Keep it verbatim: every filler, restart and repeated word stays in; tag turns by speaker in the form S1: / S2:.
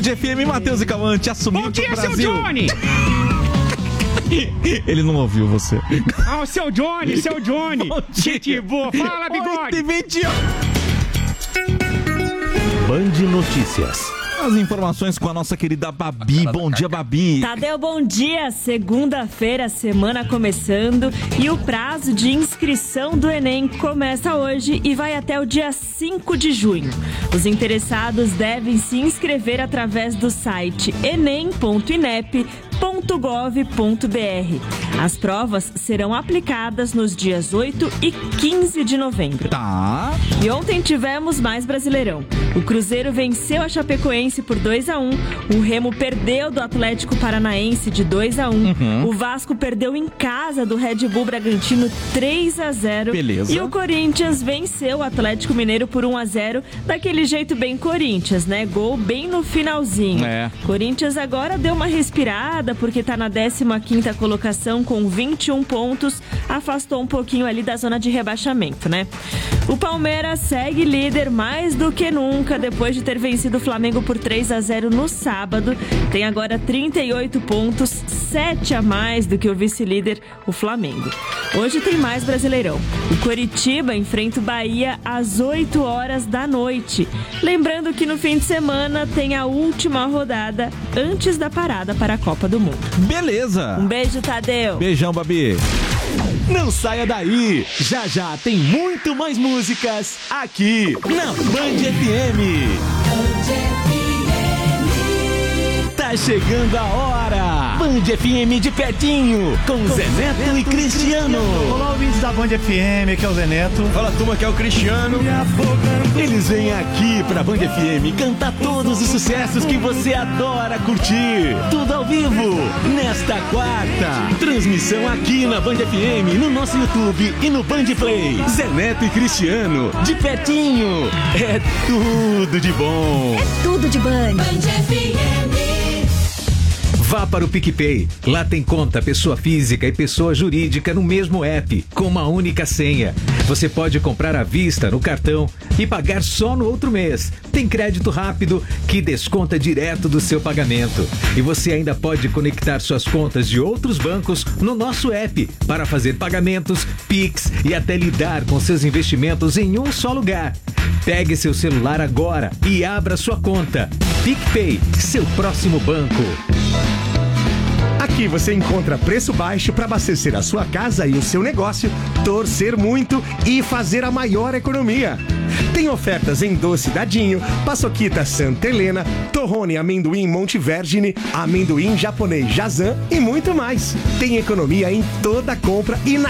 S1: F M, Matheus e Cauã, assumiu
S2: Bom dia,
S1: pro
S2: seu
S1: Brasil.
S2: Johnny!
S1: Ele não ouviu você.
S2: Ah, o seu Johnny, seu Johnny! Gente boa, fala, bigode!
S1: oito e vinte e um.
S3: Band Notícias.
S1: As informações com a nossa querida Babi. Bom dia, Babi.
S4: Tadeu, bom dia. Segunda-feira, semana começando e o prazo de inscrição do Enem começa hoje e vai até o dia cinco de junho. Os interessados devem se inscrever através do site enem ponto inep ponto gov ponto br. As provas serão aplicadas nos dias oito e quinze de novembro.
S1: Tá.
S4: E ontem tivemos mais Brasileirão. O Cruzeiro venceu a Chapecoense por dois a um. O Remo perdeu do Atlético Paranaense de dois a um.
S1: Uhum.
S4: O Vasco perdeu em casa do Red Bull Bragantino três a zero.
S1: Beleza.
S4: E o Corinthians venceu o Atlético Mineiro por um a zero. Daquele jeito bem Corinthians, né? Gol bem no finalzinho.
S1: É.
S4: Corinthians agora deu uma respirada porque tá na décima quinta colocação com vinte e um pontos. Afastou um pouquinho ali da zona de rebaixamento, né? O Palmeiras segue líder mais do que nunca depois de ter vencido o Flamengo por três a zero no sábado. Tem agora trinta e oito pontos, sete a mais do que o vice-líder, o Flamengo. Hoje tem mais Brasileirão. O Coritiba enfrenta o Bahia às oito horas da noite. Lembrando que no fim de semana tem a última rodada antes da parada para a Copa do Mundo.
S1: Beleza.
S4: Um beijo, Tadeu.
S1: Beijão, Babi.
S3: Não saia daí! Já já tem muito mais músicas aqui na Band F M. Tá chegando a hora! Band F M de pertinho, com Zé Neto e Cristiano.
S5: Olá, ouvintes da Band F M, aqui é o Zé Neto.
S3: Fala, turma, que é o Cristiano. Eles vêm aqui pra Band F M cantar todos os sucessos que você adora curtir. Tudo ao vivo, nesta quarta. Transmissão aqui na Band F M, no nosso YouTube e no Band Play. Zé Neto e Cristiano, de pertinho. É tudo de bom.
S6: É tudo de Band. Band F M.
S7: Vá para o PicPay. Lá tem conta pessoa física e pessoa jurídica no mesmo app, com uma única senha. Você pode comprar à vista no cartão e pagar só no outro mês. Tem crédito rápido que desconta direto do seu pagamento. E você ainda pode conectar suas contas de outros bancos no nosso app para fazer pagamentos, Pix e até lidar com seus investimentos em um só lugar. Pegue seu celular agora e abra sua conta. PicPay, seu próximo banco.
S8: Aqui você encontra preço baixo para abastecer a sua casa e o seu negócio, torcer muito e fazer a maior economia. Tem ofertas em doce Dadinho, paçoquita Santa Helena, torrone amendoim Montevergine, amendoim japonês Jazan e muito mais. Tem economia em toda compra e na